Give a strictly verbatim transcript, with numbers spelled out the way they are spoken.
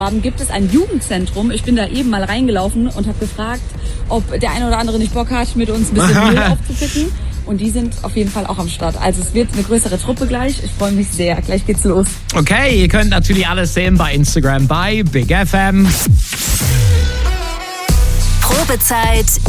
Gibt es ein Jugendzentrum. Ich bin da eben mal reingelaufen und habe gefragt, ob der eine oder andere nicht Bock hat, mit uns ein bisschen Müll aufzupicken. Und die sind auf jeden Fall auch am Start. Also es wird eine größere Truppe gleich. Ich freue mich sehr. Gleich geht's los. Okay, ihr könnt natürlich alles sehen bei Instagram bei Big F M. Probezeit